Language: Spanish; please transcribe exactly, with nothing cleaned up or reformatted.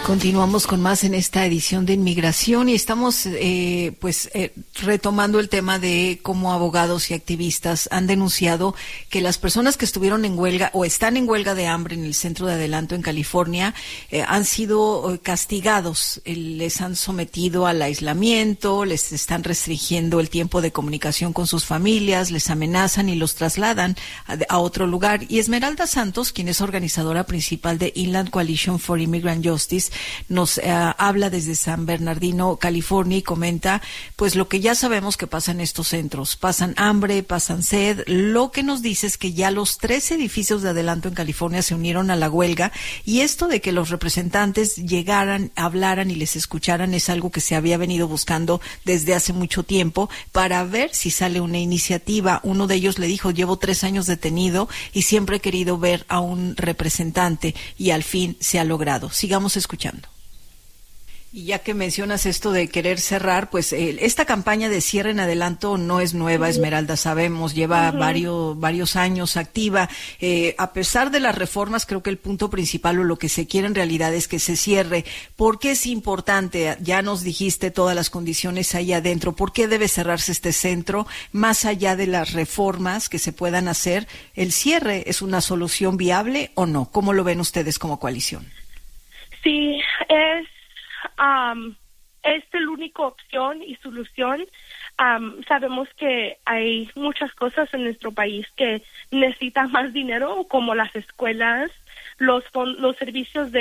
Continuamos con más en esta edición de Inmigración y estamos eh, pues eh, retomando el tema de cómo abogados y activistas han denunciado que las personas que estuvieron en huelga o están en huelga de hambre en el centro de Adelanto en California eh, han sido castigados, eh, les han sometido al aislamiento, les están restringiendo el tiempo de comunicación con sus familias, les amenazan y los trasladan a, a otro lugar. Y Esmeralda Santos, quien es organizadora principal de Inland Coalition for Immigrant Justice, nos eh, habla desde San Bernardino, California, y comenta pues lo que ya sabemos que pasa en estos centros. Pasan hambre, pasan sed. Lo que nos dice es que ya los tres edificios de Adelanto en California se unieron a la huelga, y esto de que los representantes llegaran, hablaran y les escucharan es algo que se había venido buscando desde hace mucho tiempo para ver si sale una iniciativa. Uno de ellos le dijo: llevo tres años detenido y siempre he querido ver a un representante, y al fin se ha logrado. Sigamos escuchando. Y ya que mencionas esto de querer cerrar, pues eh, esta campaña de cierre en Adelanto no es nueva, Esmeralda, sabemos, lleva uh-huh. varios varios años activa. Eh, a pesar de las reformas, creo que el punto principal o lo que se quiere en realidad es que se cierre. ¿Por qué es importante? Ya nos dijiste todas las condiciones ahí adentro. ¿Por qué debe cerrarse este centro? Más allá de las reformas que se puedan hacer, ¿el cierre es una solución viable o no? ¿Cómo lo ven ustedes como coalición? Sí, es Um, es la única opción y solución. Um, sabemos que hay muchas cosas en nuestro país que necesitan más dinero, como las escuelas, los los servicios de